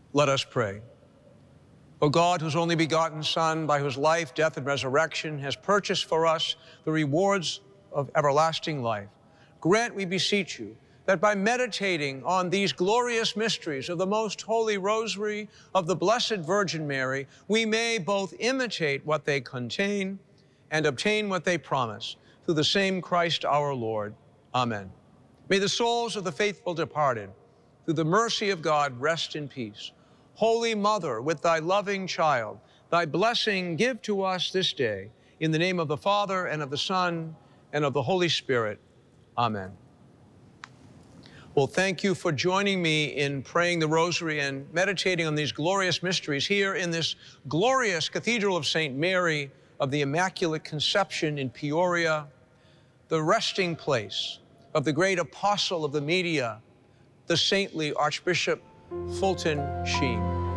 Let us pray. O God, whose only begotten Son, by whose life, death, and resurrection has purchased for us the rewards of everlasting life, grant, we beseech you, that by meditating on these glorious mysteries of the most holy rosary of the Blessed Virgin Mary, we may both imitate what they contain and obtain what they promise, through the same Christ our Lord. Amen. May the souls of the faithful departed, through the mercy of God, rest in peace. Holy Mother, with thy loving child, thy blessing give to us this day, in the name of the Father, and of the Son, and of the Holy Spirit. Amen. Well, thank you for joining me in praying the Rosary and meditating on these glorious mysteries here in this glorious Cathedral of St. Mary of the Immaculate Conception in Peoria, the resting place of the great apostle of the media, the saintly Archbishop Fulton Sheen.